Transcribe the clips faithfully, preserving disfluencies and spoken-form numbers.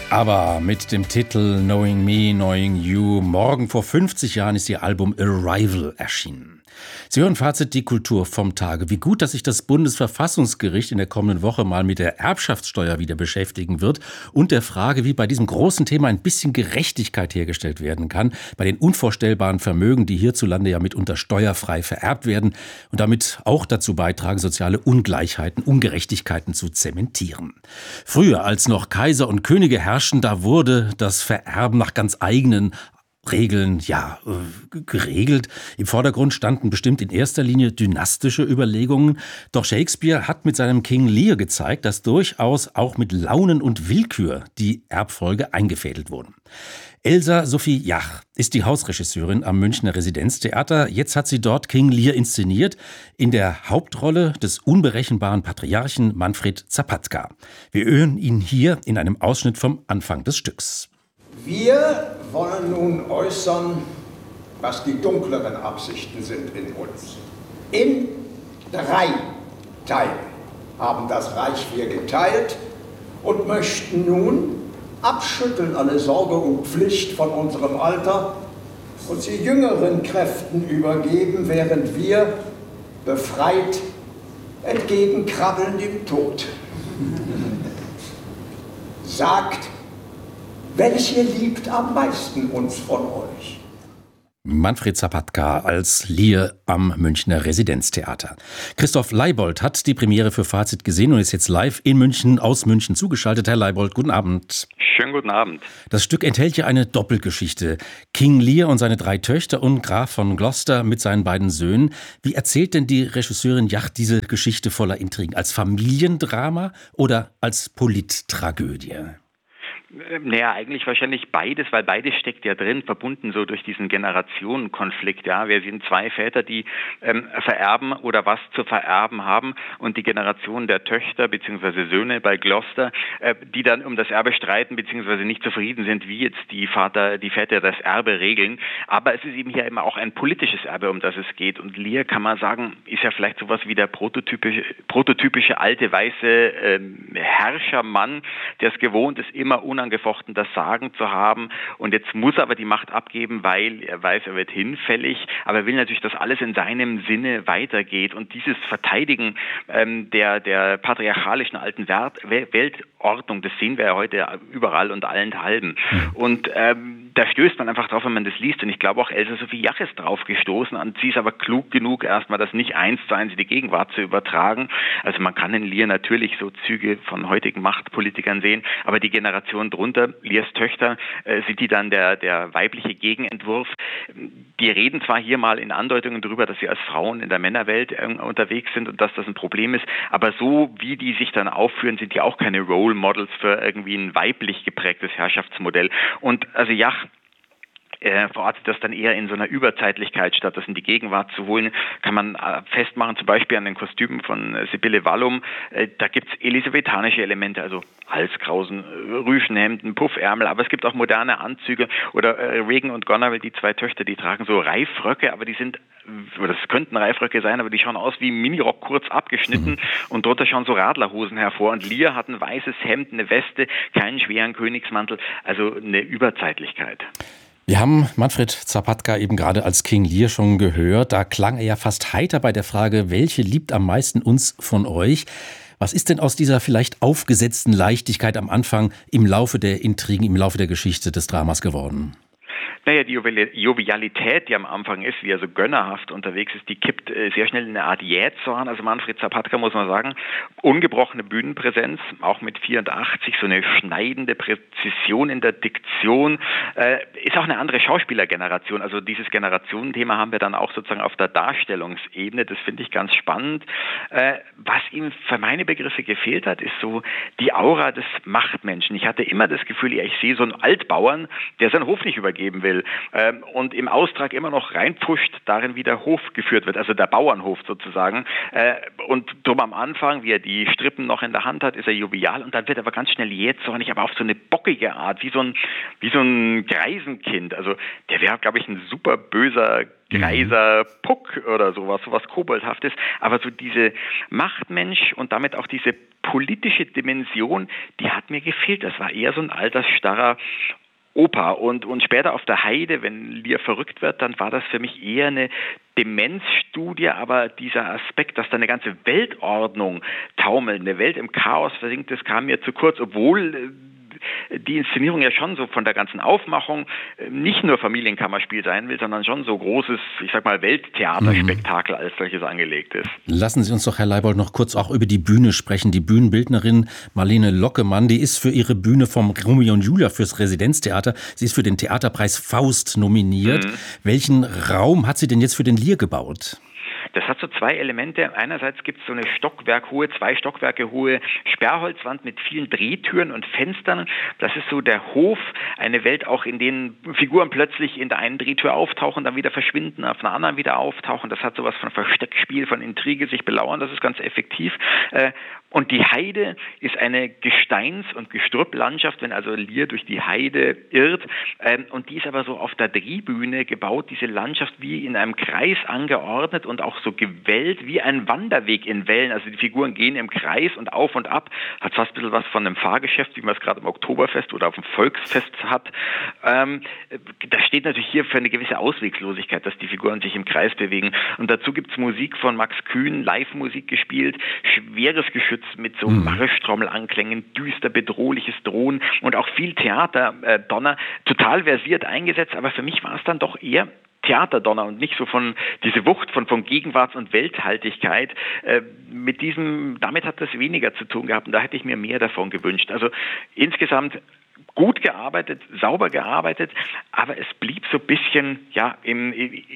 Aber mit dem Titel Knowing Me, Knowing You, morgen vor fünfzig Jahren ist ihr Album Arrival erschienen. Sie hören Fazit die Kultur vom Tage. Wie gut, dass sich das Bundesverfassungsgericht in der kommenden Woche mal mit der Erbschaftssteuer wieder beschäftigen wird und der Frage, wie bei diesem großen Thema ein bisschen Gerechtigkeit hergestellt werden kann, bei den unvorstellbaren Vermögen, die hierzulande ja mitunter steuerfrei vererbt werden und damit auch dazu beitragen, soziale Ungleichheiten, Ungerechtigkeiten zu zementieren. Früher, als noch Kaiser und Könige herrschten, da wurde das Vererben nach ganz eigenen Regeln, ja, äh, geregelt. Im Vordergrund standen bestimmt in erster Linie dynastische Überlegungen. Doch Shakespeare hat mit seinem King Lear gezeigt, dass durchaus auch mit Launen und Willkür die Erbfolge eingefädelt wurden. Elsa Sophie Jach ist die Hausregisseurin am Münchner Residenztheater. Jetzt hat sie dort King Lear inszeniert, in der Hauptrolle des unberechenbaren Patriarchen Manfred Zapatka. Wir hören ihn hier in einem Ausschnitt vom Anfang des Stücks. Wir wollen nun äußern, was die dunkleren Absichten sind in uns. In drei Teile haben das Reich wir geteilt und möchten nun abschütteln alle Sorge und Pflicht von unserem Alter und sie jüngeren Kräften übergeben, während wir befreit entgegenkrabbeln dem Tod. Sagt, welche liebt am meisten uns von euch? Manfred Zapatka als Lear am Münchner Residenztheater. Christoph Leibold hat die Premiere für Fazit gesehen und ist jetzt live in München, aus München zugeschaltet. Herr Leibold, guten Abend. Schönen guten Abend. Das Stück enthält ja eine Doppelgeschichte. King Lear und seine drei Töchter und Graf von Gloucester mit seinen beiden Söhnen. Wie erzählt denn die Regisseurin Jach diese Geschichte voller Intrigen? Als Familiendrama oder als Polittragödie? Naja, eigentlich wahrscheinlich beides, weil beides steckt ja drin, verbunden so durch diesen Generationenkonflikt. Ja, wir sind zwei Väter, die ähm, vererben oder was zu vererben haben und die Generation der Töchter bzw. Söhne bei Gloucester, äh, die dann um das Erbe streiten bzw. nicht zufrieden sind, wie jetzt die Vater, die Väter das Erbe regeln. Aber es ist eben hier immer auch ein politisches Erbe, um das es geht. Und Lear, kann man sagen, ist ja vielleicht sowas wie der prototypische, prototypische alte weiße ähm, Herrschermann, der es gewohnt ist, immer unangefochten das Sagen zu haben und jetzt muss er aber die Macht abgeben, weil er weiß, er wird hinfällig, aber er will natürlich, dass alles in seinem Sinne weitergeht und dieses Verteidigen ähm, der, der patriarchalischen alten Wert, Weltordnung, das sehen wir ja heute überall und allenthalben und ähm, da stößt man einfach drauf, wenn man das liest und ich glaube auch Elsa Sophie Jach ist drauf gestoßen und sie ist aber klug genug, erstmal das nicht eins zu eins in die Gegenwart zu übertragen. Also man kann in Lear natürlich so Züge von heutigen Machtpolitikern sehen, aber die Generation drunter, Lears Töchter, äh, sind die dann der, der weibliche Gegenentwurf. Die reden zwar hier mal in Andeutungen darüber, dass sie als Frauen in der Männerwelt äh, unterwegs sind und dass das ein Problem ist, aber so wie die sich dann aufführen, sind die auch keine Role Models für irgendwie ein weiblich geprägtes Herrschaftsmodell. Und also Jach Äh, verortet das dann eher in so einer Überzeitlichkeit, statt das in die Gegenwart zu holen, kann man äh, festmachen, zum Beispiel an den Kostümen von äh, Sibylle Wallum, äh, da gibt es elisabethanische Elemente, also Halskrausen, äh, Rüschenhemden, Puffärmel, aber es gibt auch moderne Anzüge oder äh, Regan und Goneril, die zwei Töchter, die tragen so Reifröcke, aber die sind, oder das könnten Reifröcke sein, aber die schauen aus wie Minirock, kurz abgeschnitten mhm. und drunter schauen so Radlerhosen hervor und Lear hat ein weißes Hemd, eine Weste, keinen schweren Königsmantel, also eine Überzeitlichkeit. Wir haben Manfred Zapatka eben gerade als King Lear schon gehört. Da klang er ja fast heiter bei der Frage, welche liebt am meisten uns von euch? Was ist denn aus dieser vielleicht aufgesetzten Leichtigkeit am Anfang im Laufe der Intrigen, im Laufe der Geschichte des Dramas geworden? Naja, die Jovialität, die am Anfang ist, wie er so gönnerhaft unterwegs ist, die kippt äh, sehr schnell in eine Art Jähzorn. Also Manfred Zapatka, muss man sagen, ungebrochene Bühnenpräsenz, auch mit vierundachtzig, so eine schneidende Präzision in der Diktion, äh, ist auch eine andere Schauspielergeneration. Also dieses Generationenthema haben wir dann auch sozusagen auf der Darstellungsebene, das finde ich ganz spannend. Äh, was ihm für meine Begriffe gefehlt hat, ist so die Aura des Machtmenschen. Ich hatte immer das Gefühl, ja, ich sehe so einen Altbauern, der seinen Hof nicht übergeben will. Ähm, und im Austrag immer noch reinpfuscht, darin wie der Hof geführt wird, also der Bauernhof sozusagen. Äh, und drum am Anfang, wie er die Strippen noch in der Hand hat, ist er jovial und dann wird er aber ganz schnell jähzornig, aber auf so eine bockige Art, wie so ein, wie so ein Greisenkind. Also der wäre, glaube ich, ein super böser Greiser Puck oder sowas, sowas Koboldhaftes, aber so diese Machtmensch und damit auch diese politische Dimension, die hat mir gefehlt. Das war eher so ein altersstarrer Oper. Und, und später auf der Heide, wenn Lear verrückt wird, dann war das für mich eher eine Demenzstudie, aber dieser Aspekt, dass da eine ganze Weltordnung taumelt, eine Welt im Chaos versinkt, das kam mir zu kurz, obwohl die Inszenierung ja schon so von der ganzen Aufmachung nicht nur Familienkammerspiel sein will, sondern schon so großes, ich sag mal, Welttheaterspektakel als solches angelegt ist. Lassen Sie uns doch, Herr Leibold, noch kurz auch über die Bühne sprechen. Die Bühnenbildnerin Marlene Lockemann, die ist für ihre Bühne vom Romeo und Julia fürs Residenztheater. Sie ist für den Theaterpreis Faust nominiert. Mhm. Welchen Raum hat sie denn jetzt für den Lear gebaut? Das hat so zwei Elemente. Einerseits gibt es so eine stockwerkhohe, zwei Stockwerke hohe Sperrholzwand mit vielen Drehtüren und Fenstern. Das ist so der Hof, eine Welt auch, in denen Figuren plötzlich in der einen Drehtür auftauchen, dann wieder verschwinden, auf einer anderen wieder auftauchen. Das hat sowas von Versteckspiel, von Intrige, sich belauern. Das ist ganz effektiv. Und die Heide ist eine Gesteins- und Gestrüpplandschaft, wenn also Lear durch die Heide irrt. Und die ist aber so auf der Drehbühne gebaut, diese Landschaft wie in einem Kreis angeordnet und auch so gewellt wie ein Wanderweg in Wellen. Also die Figuren gehen im Kreis und auf und ab. Hat fast ein bisschen was von einem Fahrgeschäft, wie man es gerade im Oktoberfest oder auf dem Volksfest hat. Ähm, das steht natürlich hier für eine gewisse Ausweglosigkeit, dass die Figuren sich im Kreis bewegen. Und dazu gibt es Musik von Max Kühn, Live-Musik gespielt, schweres Geschütz mit so mhm. Marschtrommelanklängen, düster, bedrohliches Drohen und auch viel Theaterdonner, äh, total versiert eingesetzt. Aber für mich war es dann doch eher Theaterdonner und nicht so von diese Wucht von, von Gegenwarts- und Welthaltigkeit. Äh, mit diesem, damit hat das weniger zu tun gehabt und da hätte ich mir mehr davon gewünscht. Also insgesamt gut gearbeitet, sauber gearbeitet, aber es blieb so ein bisschen, ja, im,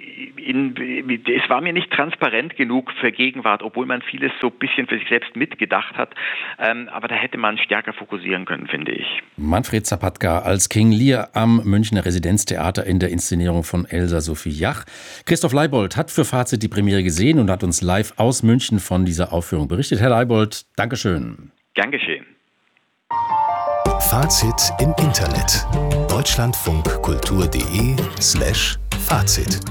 in, in, es war mir nicht transparent genug für Gegenwart, obwohl man vieles so ein bisschen für sich selbst mitgedacht hat. Ähm, aber da hätte man stärker fokussieren können, finde ich. Manfred Zapatka als King Lear am Münchner Residenztheater in der Inszenierung von Elsa Sophie Jach. Christoph Leibold hat für Fazit die Premiere gesehen und hat uns live aus München von dieser Aufführung berichtet. Herr Leibold, Dankeschön. Gern geschehen. Fazit im Internet. deutschlandfunkkultur.de slash Fazit.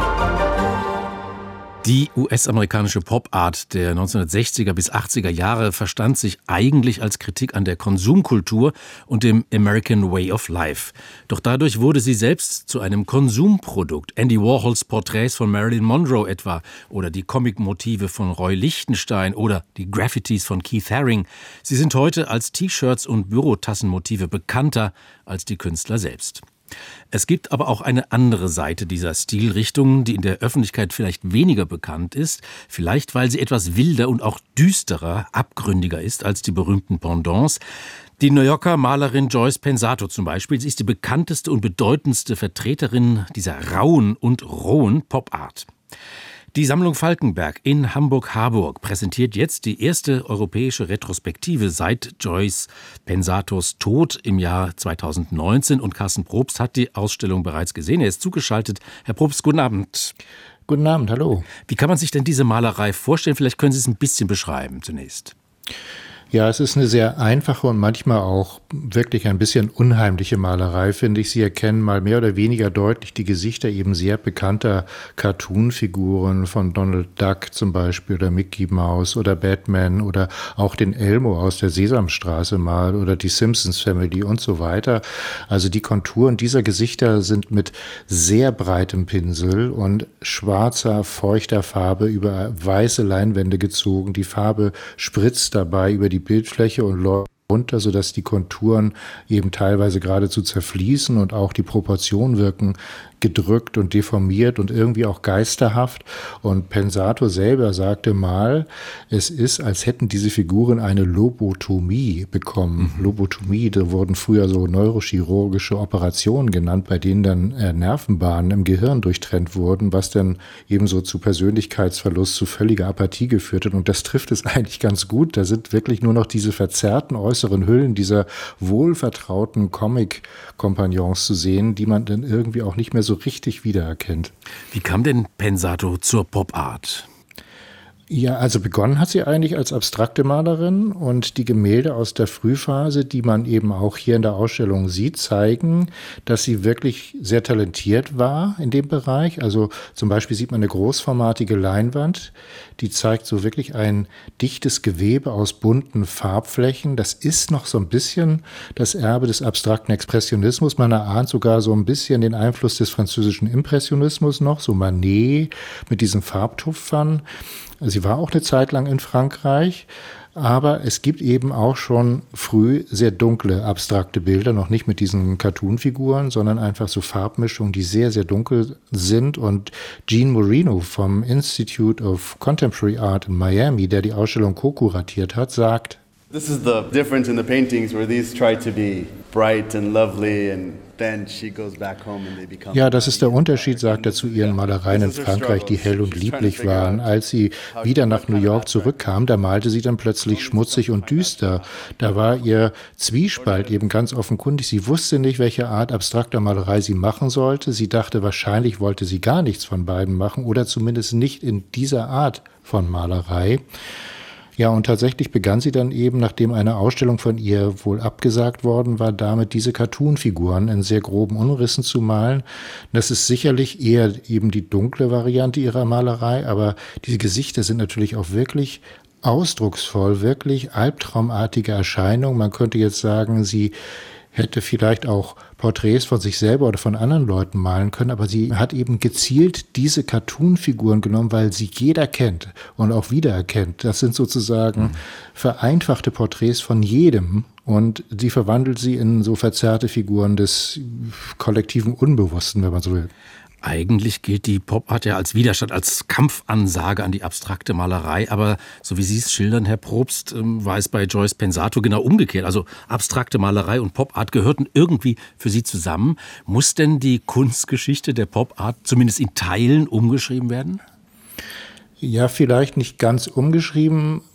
Die U S-amerikanische Pop-Art der neunzehnhundertsechziger bis achtziger Jahre verstand sich eigentlich als Kritik an der Konsumkultur und dem American Way of Life. Doch dadurch wurde sie selbst zu einem Konsumprodukt. Andy Warhols Porträts von Marilyn Monroe etwa oder die Comic-Motive von Roy Lichtenstein oder die Graffitis von Keith Haring. Sie sind heute als T-Shirts und Bürotassenmotive bekannter als die Künstler selbst. Es gibt aber auch eine andere Seite dieser Stilrichtung, die in der Öffentlichkeit vielleicht weniger bekannt ist, vielleicht weil sie etwas wilder und auch düsterer, abgründiger ist als die berühmten Pendants. Die New Yorker Malerin Joyce Pensato zum Beispiel, sie ist die bekannteste und bedeutendste Vertreterin dieser rauen und rohen Pop-Art. Die Sammlung Falkenberg in Hamburg-Harburg präsentiert jetzt die erste europäische Retrospektive seit Joyce Pensatos Tod im Jahr zweitausendneunzehn. Und Carsten Probst hat die Ausstellung bereits gesehen. Er ist zugeschaltet. Herr Probst, guten Abend. Guten Abend, hallo. Wie kann man sich denn diese Malerei vorstellen? Vielleicht können Sie es ein bisschen beschreiben zunächst. Ja, es ist eine sehr einfache und manchmal auch wirklich ein bisschen unheimliche Malerei, finde ich. Sie erkennen mal mehr oder weniger deutlich die Gesichter eben sehr bekannter Cartoon-Figuren von Donald Duck zum Beispiel oder Mickey Mouse oder Batman oder auch den Elmo aus der Sesamstraße mal oder die Simpsons Family und so weiter. Also die Konturen dieser Gesichter sind mit sehr breitem Pinsel und schwarzer, feuchter Farbe über weiße Leinwände gezogen. Die Farbe spritzt dabei über die Bildfläche und läuft runter, sodass die Konturen eben teilweise geradezu zerfließen und auch die Proportionen wirken gedrückt und deformiert und irgendwie auch geisterhaft. Und Pensato selber sagte mal, es ist, als hätten diese Figuren eine Lobotomie bekommen. Mhm. Lobotomie, da wurden früher so neurochirurgische Operationen genannt, bei denen dann äh, Nervenbahnen im Gehirn durchtrennt wurden, was dann ebenso zu Persönlichkeitsverlust, zu völliger Apathie geführt hat. Und das trifft es eigentlich ganz gut. Da sind wirklich nur noch diese verzerrten äußeren Hüllen dieser wohlvertrauten Comic-Kompagnons zu sehen, die man dann irgendwie auch nicht mehr so richtig wiedererkennt. Wie kam denn Pensato zur Pop-Art? Ja, also begonnen hat sie eigentlich als abstrakte Malerin und die Gemälde aus der Frühphase, die man eben auch hier in der Ausstellung sieht, zeigen, dass sie wirklich sehr talentiert war in dem Bereich. Also zum Beispiel sieht man eine großformatige Leinwand, die zeigt so wirklich ein dichtes Gewebe aus bunten Farbflächen. Das ist noch so ein bisschen das Erbe des abstrakten Expressionismus. Man erahnt sogar so ein bisschen den Einfluss des französischen Impressionismus noch, so Manet mit diesen Farbtupfern. Sie war auch eine Zeit lang in Frankreich, aber es gibt eben auch schon früh sehr dunkle, abstrakte Bilder, noch nicht mit diesen Cartoon-Figuren, sondern einfach so Farbmischungen, die sehr, sehr dunkel sind. Und Jean Moreno vom Institute of Contemporary Art in Miami, der die Ausstellung co-kuratiert hat, sagt: This is the difference in the paintings where these try to be bright and lovely and then she goes back home and they become. Ja, das ist der Unterschied, sagt er, zu ihren Malereien in Frankreich, die hell und lieblich waren. Als sie wieder nach New York zurückkam, da malte sie dann plötzlich schmutzig und düster. Da war ihr Zwiespalt eben ganz offenkundig. Sie wusste nicht, welche Art abstrakter Malerei sie machen sollte. Sie dachte, wahrscheinlich wollte sie gar nichts von beiden machen oder zumindest nicht in dieser Art von Malerei. Ja, und tatsächlich begann sie dann eben, nachdem eine Ausstellung von ihr wohl abgesagt worden war, damit diese Cartoon-Figuren in sehr groben Umrissen zu malen. Das ist sicherlich eher eben die dunkle Variante ihrer Malerei, aber diese Gesichter sind natürlich auch wirklich ausdrucksvoll, wirklich albtraumartige Erscheinungen. Man könnte jetzt sagen, sie hätte vielleicht auch Porträts von sich selber oder von anderen Leuten malen können, aber sie hat eben gezielt diese Cartoon-Figuren genommen, weil sie jeder kennt und auch wiedererkennt. Das sind sozusagen mhm. vereinfachte Porträts von jedem und sie verwandelt sie in so verzerrte Figuren des kollektiven Unbewussten, wenn man so will. Eigentlich gilt die Pop-Art ja als Widerstand, als Kampfansage an die abstrakte Malerei. Aber so wie Sie es schildern, Herr Probst, war es bei Joyce Pensato genau umgekehrt. Also abstrakte Malerei und Pop-Art gehörten irgendwie für Sie zusammen. Muss denn die Kunstgeschichte der Pop-Art zumindest in Teilen umgeschrieben werden? Ja, vielleicht nicht ganz umgeschrieben.